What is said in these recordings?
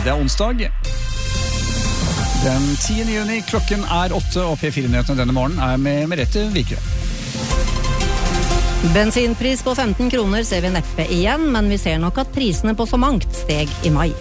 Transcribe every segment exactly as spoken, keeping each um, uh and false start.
det er onsdag. Den tiende juni, klokken er åtte, og P fire-nyhetene denne morgenen er med Merete Vikre. Bensinpris på femten kroner ser vi neppe igjen, men vi ser nok at prisene på så mangt steg i mai.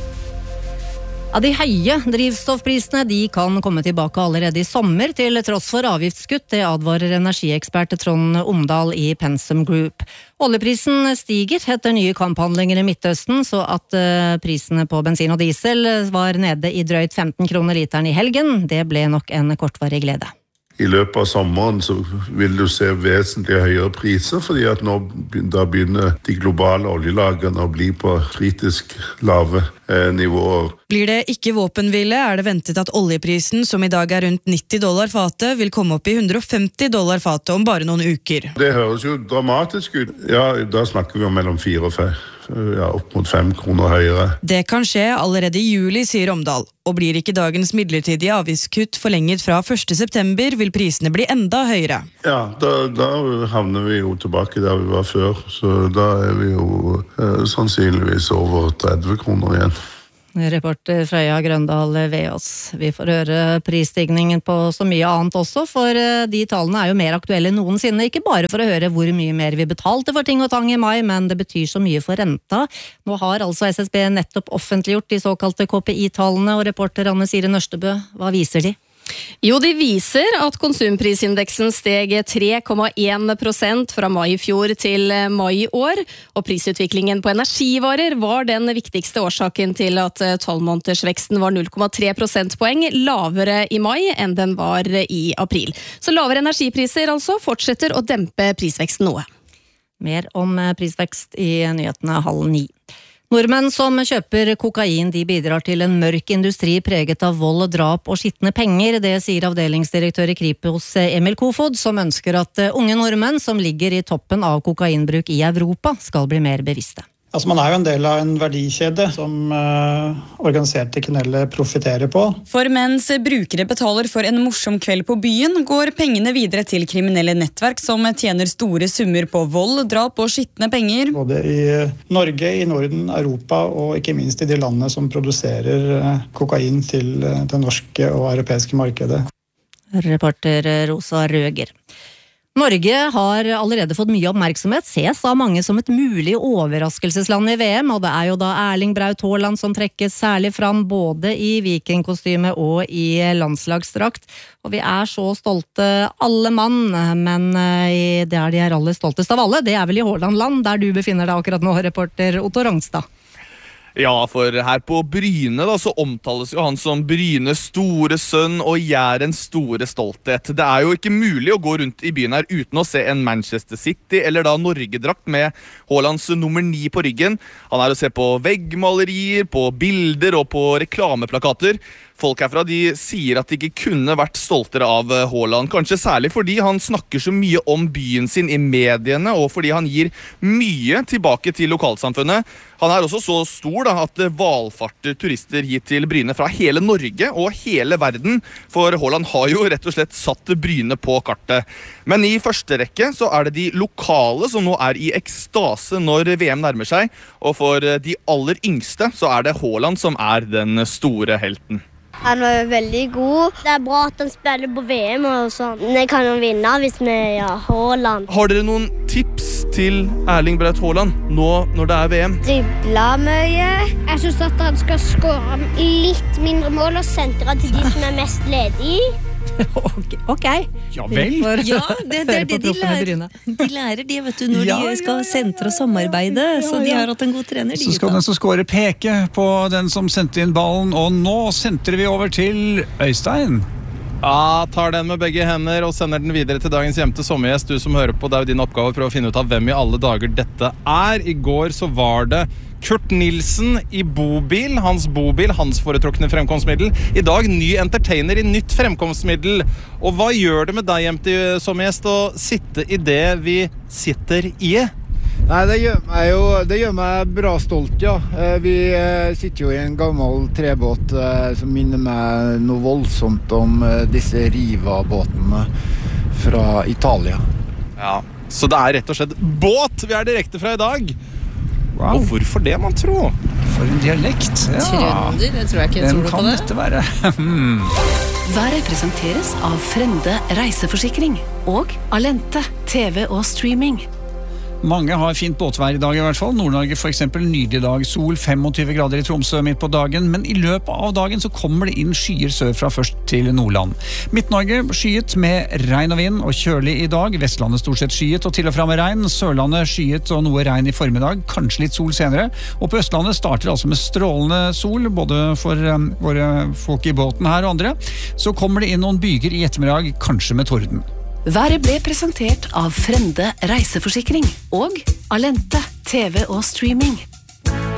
Ja, de høye drivstoffprisene de kan komme tilbake allerede i sommer til tross for avgiftskutt, det advarer energiekspert Trond Omdal i Pensum Group. Oljeprisen stiger etter nye kamphandlinger i Midtøsten, så at prisene på bensin og diesel var nede i drøyt femten kroner literen i helgen, det ble nok en kortvarig glede. I løpet av sommeren så vil du se vesentlig høyere priser, fordi at nå da begynner de globale oljelagene å bli på kritisk lave eh, nivåer. Blir det ikke våpenhvile, er det ventet at oljeprisen, som i dag er rundt nitti dollar fatet, vil komme opp i hundre og femti dollar fatet om bare noen uker. Det høres jo dramatisk ut. Ja, da snakker vi om mellom fire og fem. Ja, opp mot fem kroner høyere. Det kan skje allerede i juli, sier Omdal. Og blir ikke dagens midlertidige avgiftskutt forlenget fra første september, vil prisene bli enda høyere. Ja, da, da havner vi jo tilbake der vi var før. Så da er vi jo eh, sannsynligvis over tretti kroner igjen. Reporter Freya Grøndal ved oss. Vi får høre prisstigningen på så mye annet også, for de tallene er jo mer aktuelle enn noensinne, ikke bare for å høre hvor mye mer vi betalte for ting og tang i mai, men det betyr så mye for renta. Nå har altså S S B nettopp offentliggjort de såkalte K P I-tallene, og reporter Anne Sire Nørstebø, hva viser de? Jo, de viser at konsumprisindeksen steg tre komma én prosent fra mai i fjor til mai i år, og prisutviklingen på energivarer var den viktigste årsaken til at tolv-månedersveksten var null komma tre prosentpoeng lavere i mai enn den var i april. Så lavere energipriser altså fortsetter å dempe prisveksten noe. Mer om prisvekst i nyhetene halv ni. Nordmenn som kjøper kokain, de bidrar til en mørk industri preget av vold, drap og skitne penger. Det sier avdelingsdirektør i Kripos Emil Kofod, som ønsker at unge nordmenn som ligger i toppen av kokainbruk i Europa skal bli mer bevisste. Altså, man er jo en del av en verdikjede som uh, organiserte kriminelle profiterer på. For mens brukere betaler for en morsom kveld på byen, går pengene videre til kriminelle nettverk som tjener store summer på vold, drap og skitne penger. Både i Norge, i Norden, Europa og ikke minst i de landene som produserer uh, kokain til uh, det norske og europeiske markedet. Reporter Rosa Røger. Norge har allerede fått mye oppmerksomhet, ses av mange som et mulig overraskelsesland i V M, og det er jo da Erling Braut Haaland som trekkes særlig fram både i vikingkostyme og i landslagsdrakt. Og vi er så stolte alle mann, men det er de er aller stoltest av alle, det er vel i Haaland-land, der du befinner deg akkurat nå, reporter Otto Rangstad. Ja, for her på Bryne da, så omtales jo han som Brynes store sønn og Jærens store stolthet. Det er jo ikke mulig å gå rundt i byen her uten å se en Manchester City eller da Norgedrakt med Haalands nummer ni på ryggen. Han er å se på veggmalerier, på bilder og på reklameplakater. Folk herfra de sier at de ikke kunne vært stoltere av Haaland, kanskje særlig fordi han snakker så mye om byen sin i mediene, og fordi han gir mye tilbake til lokalsamfunnet. Han er også så stor da, at valfarter turister hit til Bryne fra hele Norge og hele verden, for Haaland har jo rett og slett satt Bryne på kartet. Men i første rekke så er det de lokale som nå er i ekstase når V M nærmer seg, og for de aller yngste så er det Haaland som er den store helten. Han var veldig god. Det er bra at han spiller på V M og sånn. Det kan han vinne hvis vi har Haaland. Har dere noen tips til Erling Braut Haaland nå når det er V M? Dribla mye. Jeg synes at han skal skåre litt mindre mål og sentre til de som er mest ledige. Ok. Ja vel. Ja, det, det er det de lærer. De lærer de, vet du, når ja, de skal sentre og samarbeide, ja, ja, ja. Så de har hatt en god trener. Så skal den som scorer peke på den som sendte inn ballen, og nå sentrer vi over til Øystein. Ja, tar den med begge hender og sender den videre til dagens hjemte sommergjest. Du som hører på, det er jo din oppgave å prøve å finne ut av hvem i alle dager dette er. I går så var det Kurt Nilsen i bobil, hans bobil, hans foretrukne fremkomstmiddel. I dag ny entertainer i nytt fremkomstmiddel. Og hva gjør det med deg hjemte sommergjest å sitte i det vi sitter i? Nei, det gjør meg jo det gjør meg bra stolt, ja. Vi sitter jo i en gammel trebåt som minner meg noe voldsomt om disse Riva-båtene fra Italia. Ja, så det er rett og slett båt vi er direkte fra i dag. Wow. Og hvorfor det, man tror? For en dialekt. Ja. Trønder, det tror jeg ikke jeg tror Hvem på kan det. dette være? Hmm. Været presenteres av Frende reiseforsikring og Alente T V og streaming. Mange har fint båtvær i dag i hvert fall. Nord-Norge for eksempel, nydelig dag, sol, tjuefem grader i Tromsø midt på dagen, men i løpet av dagen så kommer det inn skyer sørfra først til Nordland. Midt-Norge skyet med regn og vind og kjølig i dag, Vestlandet stort sett skyet og til og fra med regn, Sørlandet skyet og noe regn i formiddag, kanskje litt sol senere, og på Østlandet starter altså med strålende sol, både for um, våre folk i båten her og andre. Så kommer det inn noen byger i ettermiddag, kanskje med torden. Været ble presentert av Frende reiseforsikring og Alente T V og streaming.